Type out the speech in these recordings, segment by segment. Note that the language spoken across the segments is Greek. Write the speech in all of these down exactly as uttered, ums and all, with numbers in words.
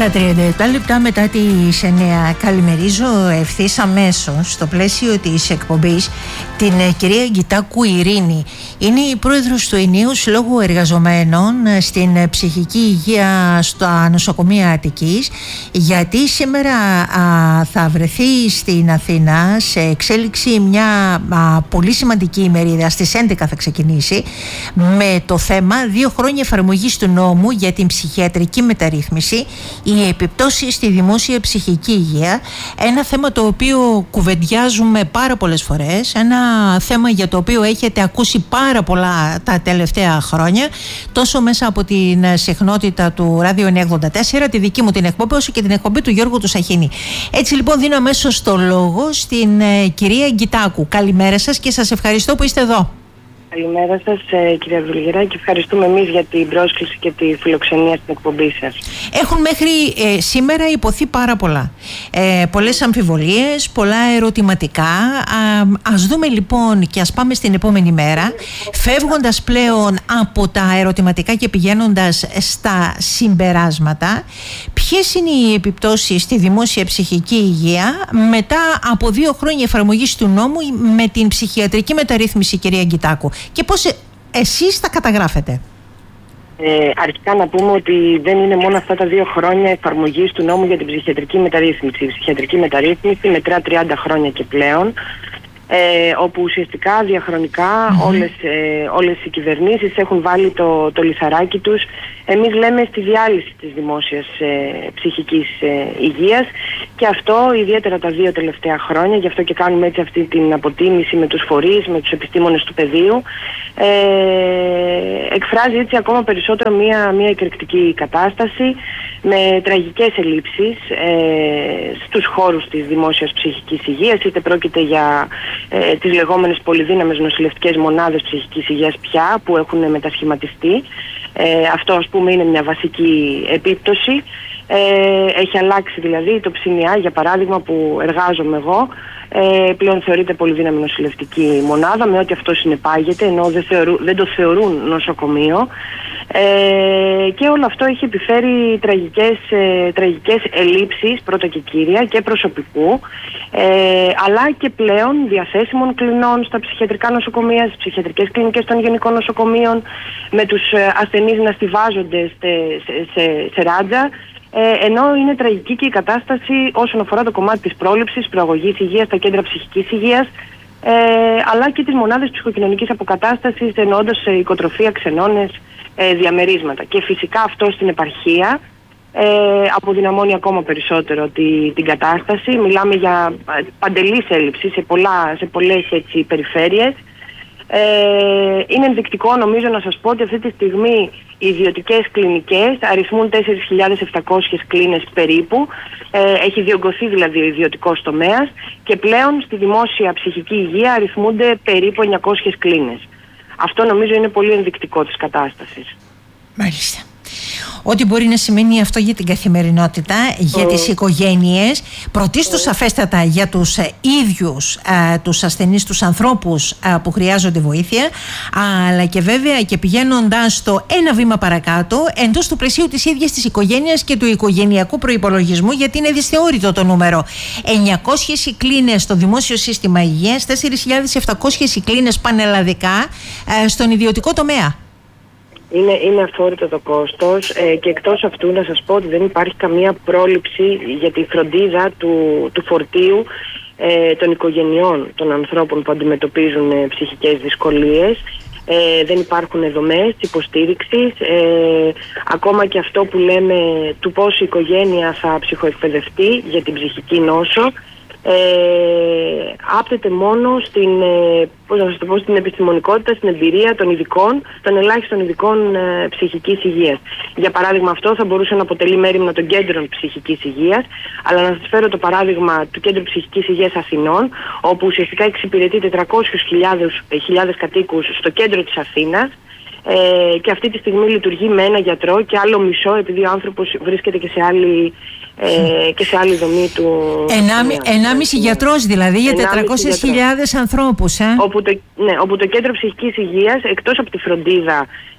Στα τριάντα επτά λεπτά μετά τις εννιά καλημερίζω ευθύς αμέσως στο πλαίσιο της εκπομπής την κυρία Γκιτάκου Ειρήνη. Είναι η πρόεδρος του Ενιαίου Συλλόγου Εργαζομένων στην ψυχική υγεία στα νοσοκομεία Αττικής, γιατί σήμερα α, θα βρεθεί στην Αθήνα σε εξέλιξη μια α, πολύ σημαντική ημερίδα, στις έντεκα θα ξεκινήσει, με το θέμα δύο χρόνια εφαρμογής του νόμου για την ψυχιατρική μεταρρύθμιση, οι επιπτώσεις στη δημόσια ψυχική υγεία. Ένα θέμα το οποίο κουβεντιάζουμε πάρα πολλές φορές, ένα θέμα για το οποίο έχετε ακούσει πάρα πολλά τα τελευταία χρόνια, τόσο μέσα από την συχνότητα του Ράδιο εννιακόσια ογδόντα τέσσερα, τη δική μου την εκπομπή, όσο και την εκπομπή του Γιώργου του Σαχίνη. Έτσι λοιπόν δίνω αμέσως το λόγο στην ε, κυρία Γκιτάκου. Καλημέρα σας και σας ευχαριστώ που είστε εδώ. Καλημέρα σας, ε, κυρία Βουλγερά, και ευχαριστούμε εμείς για την πρόσκληση και τη φιλοξενία στην εκπομπή σας. Έχουν μέχρι ε, σήμερα υποθεί πάρα πολλά. Ε, πολλές αμφιβολίες, πολλά ερωτηματικά. Α, ας δούμε λοιπόν και ας πάμε στην επόμενη μέρα, φεύγοντας πλέον από τα ερωτηματικά και πηγαίνοντας στα συμπεράσματα. Ποιες είναι οι επιπτώσεις στη δημόσια ψυχική υγεία μετά από δύο χρόνια εφαρμογής του νόμου με την ψυχιατρική μεταρρύθμιση, κυρία Γκιτάκου, και πώς εσείς τα καταγράφετε? Ε, αρχικά να πούμε ότι δεν είναι μόνο αυτά τα δύο χρόνια εφαρμογής του νόμου για την ψυχιατρική μεταρρύθμιση. Η ψυχιατρική μεταρρύθμιση μετρά τριάντα χρόνια και πλέον, ε, όπου ουσιαστικά διαχρονικά mm-hmm. όλες, ε, όλες οι κυβερνήσεις έχουν βάλει το, το λιθαράκι τους, εμείς λέμε, στη διάλυση της δημόσιας ε, ψυχικής ε, υγείας, και αυτό ιδιαίτερα τα δύο τελευταία χρόνια. Γι' αυτό και κάνουμε έτσι αυτή την αποτίμηση με τους φορείς, με τους επιστήμονες του πεδίου. Ε, εκφράζει έτσι ακόμα περισσότερο μια, μια εκρηκτική κατάσταση με τραγικές ελλείψεις ε, στους χώρους της δημόσιας ψυχικής υγείας, είτε πρόκειται για ε, τις λεγόμενες πολυδύναμες νοσηλευτικές μονάδες ψυχικής υγείας πια που έχουν μετασχηματιστεί. Ε, αυτό, ας πούμε, είναι μια βασική επίπτωση. Ε, έχει αλλάξει δηλαδή το ΨΝΙΑ, για παράδειγμα, που εργάζομαι εγώ, ε, πλέον θεωρείται πολυδύναμη νοσηλευτική μονάδα, με ό,τι αυτό συνεπάγεται, ενώ δεν, θεωρού, δεν το θεωρούν νοσοκομείο. Ε, και όλο αυτό έχει επιφέρει τραγικές, ε, τραγικές ελλείψεις, πρώτα και κύρια, και προσωπικού, ε, αλλά και πλέον διαθέσιμων κλινών στα ψυχιατρικά νοσοκομεία, στις ψυχιατρικές κλινικές των γενικών νοσοκομείων, με τους ασθενείς να στιβάζονται σε, σε, σε, σε ράτζα. Ε, ενώ είναι τραγική και η κατάσταση όσον αφορά το κομμάτι της πρόληψης, προαγωγής υγείας, στα κέντρα ψυχικής υγείας, ε, αλλά και τις μονάδες ψυχοκοινωνικής αποκατάστασης, εννοώντας ε, οικοτροφία, ξενώνες, ε, διαμερίσματα. Και φυσικά αυτό στην επαρχία ε, αποδυναμώνει ακόμα περισσότερο τη, την κατάσταση. Μιλάμε για παντελής έλλειψη σε, πολλά, σε πολλές έτσι, περιφέρειες. Ε, είναι ενδεικτικό, νομίζω, να σας πω ότι αυτή τη στιγμή οι ιδιωτικές κλινικές αριθμούν τέσσερις χιλιάδες επτακόσιες κλίνες περίπου. Ε, έχει διωγγωθεί δηλαδή ο ιδιωτικός τομέας, και πλέον στη δημόσια ψυχική υγεία αριθμούνται περίπου εννιακόσιες κλίνες. Αυτό νομίζω είναι πολύ ενδεικτικό της κατάστασης. Μάλιστα. Ό,τι μπορεί να σημαίνει αυτό για την καθημερινότητα, για τις οικογένειες, πρωτίστως σαφέστατα για τους ε, ίδιους ε, τους ασθενείς, τους ανθρώπους ε, που χρειάζονται βοήθεια, αλλά και βέβαια και πηγαίνοντας το ένα βήμα παρακάτω εντός του πλαισίου της ίδιας της οικογένειας και του οικογενειακού προϋπολογισμού, γιατί είναι δυσθεώρητο το νούμερο. εννιακόσιες οι κλίνες στο δημόσιο σύστημα υγείας, τέσσερις χιλιάδες επτακόσιες οι κλίνες πανελλαδικά ε, στον ιδιωτικό τομέα. Είναι, είναι αφόρητο το κόστος, ε, και εκτός αυτού να σας πω ότι δεν υπάρχει καμία πρόληψη για τη φροντίδα του, του φορτίου ε, των οικογενειών των ανθρώπων που αντιμετωπίζουν ε, ψυχικές δυσκολίες. Ε, δεν υπάρχουν δομές υποστήριξης, ε, ακόμα και αυτό που λέμε του πώς η οικογένεια θα ψυχοεκπαιδευτεί για την ψυχική νόσο, Ε, άπτεται μόνο στην, ε, πώς να σας το πω, στην επιστημονικότητα, στην εμπειρία των ειδικών, των ελάχιστων ειδικών ε, ψυχικής υγείας. Για παράδειγμα, αυτό θα μπορούσε να αποτελεί μέριμνα των κέντρων ψυχικής υγείας, αλλά να σας φέρω το παράδειγμα του Κέντρου Ψυχικής Υγείας Αθηνών, όπου ουσιαστικά εξυπηρετεί τετρακόσιες χιλιάδες κατοίκους στο κέντρο της Αθήνας. Ε, και αυτή τη στιγμή λειτουργεί με ένα γιατρό και άλλο μισό, επειδή ο άνθρωπος βρίσκεται και σε άλλη, ε, και σε άλλη δομή του. Ενάμιση γιατρός δηλαδή για τετρακόσιες χιλιάδες ανθρώπους. Ε? Όπου, το, ναι, όπου το Κέντρο Ψυχικής Υγείας, εκτός από τη φροντίδα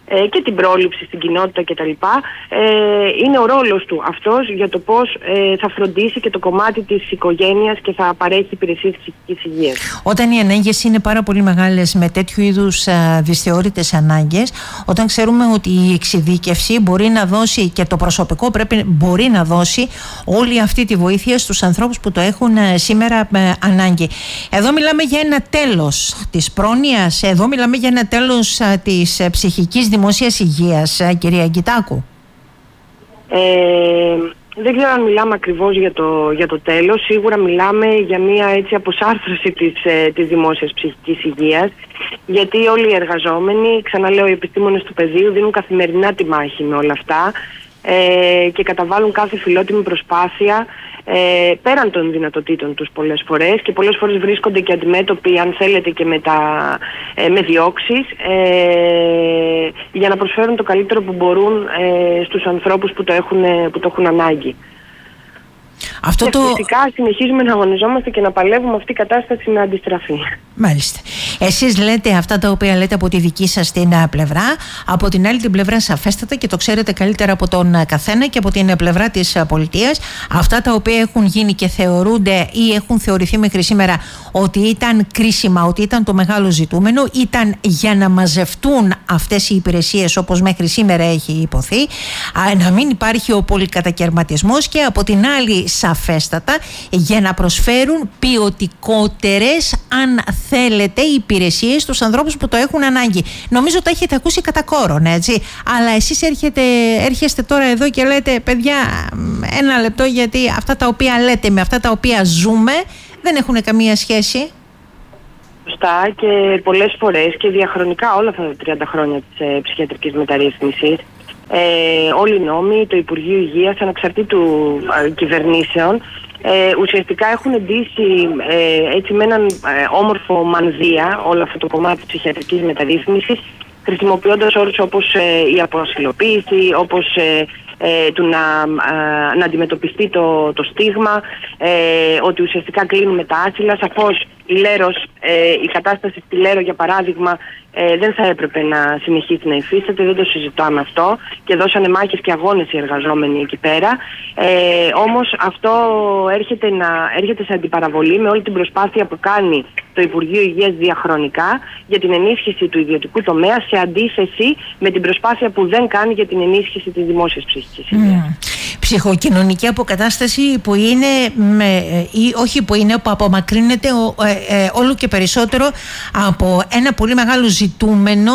ε, και την πρόληψη στην κοινότητα κτλ. Ε, είναι ο ρόλος του αυτός για το πώς ε, θα φροντίσει και το κομμάτι της οικογένειας και θα παρέχει υπηρεσίες ψυχικής υγείας. Όταν οι ανάγκες είναι πάρα πολύ μεγάλες με τέτοιου είδους δυσθεώρητες ανάγκες, όταν ξέρουμε ότι η εξειδίκευση μπορεί να δώσει και το προσωπικό πρέπει, μπορεί να δώσει όλη αυτή τη βοήθεια στους ανθρώπους που το έχουν σήμερα ανάγκη. Εδώ μιλάμε για ένα τέλος της πρόνοιας, εδώ μιλάμε για ένα τέλος της ψυχικής δημόσιας υγείας, κυρία Γκιτάκου. Ε, δεν ξέρω αν μιλάμε ακριβώς για το, για το τέλος. Σίγουρα μιλάμε για μια έτσι αποσάρθρωση της, ε, της δημόσιας ψυχικής υγείας, γιατί όλοι οι εργαζόμενοι, ξαναλέω, οι επιστήμονες του πεδίου δίνουν καθημερινά τη μάχη με όλα αυτά ε, και καταβάλουν κάθε φιλότιμη προσπάθεια ε, πέραν των δυνατοτήτων τους πολλές φορές, και πολλές φορές βρίσκονται και αντιμέτωποι, αν θέλετε, και με, τα, ε, με διώξεις ε, για να προσφέρουν το καλύτερο που μπορούν ε, στους ανθρώπους που το έχουν, που το έχουν ανάγκη. Αυτό και το... φυσικά συνεχίζουμε να αγωνιζόμαστε και να παλεύουμε αυτή η κατάσταση να αντιστραφεί. Μάλιστα. Εσείς λέτε αυτά τα οποία λέτε από τη δική σας την πλευρά. Από την άλλη την πλευρά σαφέστατα, και το ξέρετε καλύτερα από τον καθένα, και από την πλευρά της πολιτείας, αυτά τα οποία έχουν γίνει και θεωρούνται ή έχουν θεωρηθεί μέχρι σήμερα ότι ήταν κρίσιμα, ότι ήταν το μεγάλο ζητούμενο, ήταν για να μαζευτούν αυτές οι υπηρεσίες όπως μέχρι σήμερα έχει υποθεί, να μην υπάρχει ο πολυκατακαιρματισμός, και από την άλλη σαφέστατα για να προσφέρουν ποιοτικότερες, αν θέλετε, υπηρεσίες στους ανθρώπους που το έχουν ανάγκη. Νομίζω τα έχετε ακούσει κατά κόρον, έτσι. Αλλά εσείς έρχεται, έρχεστε τώρα εδώ και λέτε, παιδιά, ένα λεπτό, γιατί αυτά τα οποία λέτε με αυτά τα οποία ζούμε δεν έχουν καμία σχέση. Σωστά, και πολλές φορές και διαχρονικά όλα αυτά τα τριάντα χρόνια της ε, ψυχιατρικής μεταρρύθμισης, ε, όλοι οι νόμοι, το Υπουργείο Υγείας, ανεξαρτήτου ε, κυβερνήσεων, Ε, ουσιαστικά έχουν ντύσει ε, έτσι με έναν ε, όμορφο μανδύα όλο αυτό το κομμάτι της ψυχιατρικής μεταρρύθμισης, χρησιμοποιώντας όρους όπως ε, η αποασυλοποίηση, όπως ε, ε, του να, ε, να αντιμετωπιστεί το, το στίγμα, ε, ότι ουσιαστικά κλείνουμε τα άσυλα. Σαφώς η Λέρος, ε, η κατάσταση στη Λέρο, για παράδειγμα, ε, δεν θα έπρεπε να συνεχίσει να υφίσταται, δεν το συζητάμε αυτό, και δώσανε μάχες και αγώνες οι εργαζόμενοι εκεί πέρα. Ε, όμως αυτό έρχεται, να, έρχεται σε αντιπαραβολή με όλη την προσπάθεια που κάνει το Υπουργείο Υγείας διαχρονικά για την ενίσχυση του ιδιωτικού τομέα, σε αντίθεση με την προσπάθεια που δεν κάνει για την ενίσχυση της δημόσιας ψυχικής υγείας. Mm. Ψυχοκοινωνική αποκατάσταση που είναι, με, ή όχι που είναι, που απομακρύνεται ο, ε, ε, όλο και περισσότερο από ένα πολύ μεγάλο ζητούμενο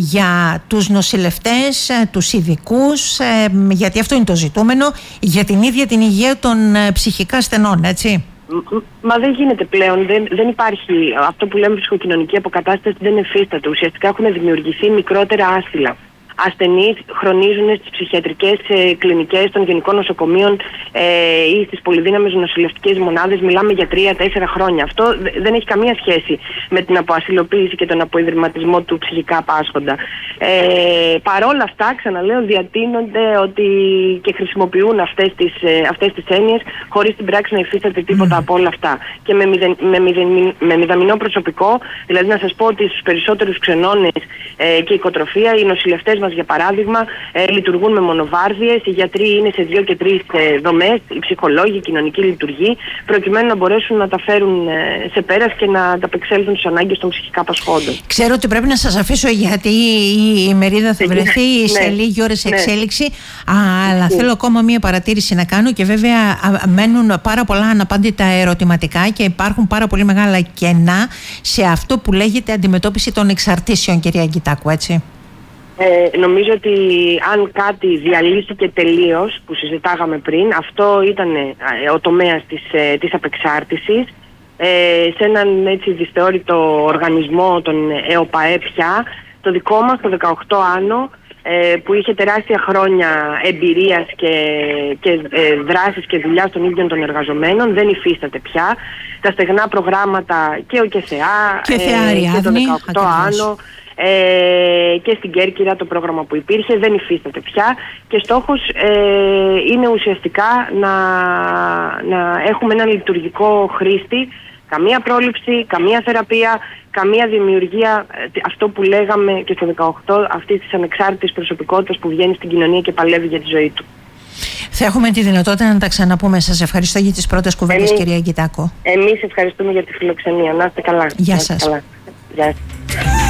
για τους νοσηλευτές, τους ειδικούς, ε, γιατί αυτό είναι το ζητούμενο, για την ίδια την υγεία των ε, ψυχικά ασθενών, έτσι. Μα δεν γίνεται πλέον, δεν, δεν υπάρχει αυτό που λέμε ψυχοκοινωνική αποκατάσταση, δεν εφίσταται. Ουσιαστικά έχουν δημιουργηθεί μικρότερα άσυλα. Ασθενείς χρονίζουν στις ψυχιατρικές ε, κλινικές των γενικών νοσοκομείων ε, ή στις πολυδύναμες νοσηλευτικές μονάδες. Μιλάμε για τρία-τέσσερα χρόνια. Αυτό δε, δεν έχει καμία σχέση με την αποασυλοποίηση και τον αποϊδρυματισμό του ψυχικά πάσχοντα. Ε, παρόλα αυτά, ξαναλέω, διατείνονται ότι και χρησιμοποιούν αυτές τις, ε, αυτές τις έννοιες, χωρίς την πράξη να υφίσταται τίποτα mm. από όλα αυτά. Και με, μηδεν, με, μηδεν, με μηδαμινό προσωπικό, δηλαδή να σας πω ότι στους περισσότερους ξενώνες ε, και οικοτροφία, οι νοσηλευτές, για παράδειγμα, ε, λειτουργούν με μονοβάρδιες, οι γιατροί είναι σε δύο και τρεις ε, δομές, οι ψυχολόγοι, η κοινωνική λειτουργή, προκειμένου να μπορέσουν να τα φέρουν ε, σε πέρας και να ανταπεξέλθουν στις ανάγκες των ψυχικά πασχόντων. Ξέρω ότι πρέπει να σας αφήσω, γιατί η ημερίδα θα βρεθεί ναι, σε λίγη ώρα σε εξέλιξη, ναι. αλλά ναι. θέλω ακόμα μία παρατήρηση να κάνω, και βέβαια μένουν πάρα πολλά αναπάντητα ερωτηματικά και υπάρχουν πάρα πολύ μεγάλα κενά σε αυτό που λέγεται αντιμετώπιση των εξαρτήσεων, κυρία Γκιτάκου, έτσι. Ε, νομίζω ότι αν κάτι διαλύθηκε τελείως, που συζητάγαμε πριν, αυτό ήταν ε, ο τομέας της, ε, της απεξάρτησης, ε, σε έναν έτσι δυσθεώρητο οργανισμό, τον ΕΟΠΑΕ πια, το δικό μας, το δεκαοκτώ άνω, ε, που είχε τεράστια χρόνια εμπειρίας και, και ε, δράσης και δουλειά των ίδιων των εργαζομένων, δεν υφίσταται πια. Τα στεγνά προγράμματα και ο ΚΕΘΕΑ και, ε, και το δεκαοκτώ άνω, Ε, και στην Κέρκυρα το πρόγραμμα που υπήρχε δεν υφίσταται πια, και στόχος ε, είναι ουσιαστικά να, να έχουμε έναν λειτουργικό χρήστη, καμία πρόληψη, καμία θεραπεία, καμία δημιουργία, αυτό που λέγαμε και στο δεκαοκτώ, αυτής της ανεξάρτητης προσωπικότητας που βγαίνει στην κοινωνία και παλεύει για τη ζωή του. Θα έχουμε τη δυνατότητα να τα ξαναπούμε. Σας ευχαριστώ για τις πρώτες κουβέντες, κυρία Αγκιτάκο. Εμείς ευχαριστούμε για τη φιλοξενία. Να είστε καλά. Γεια σας. Καλά. Γεια σας.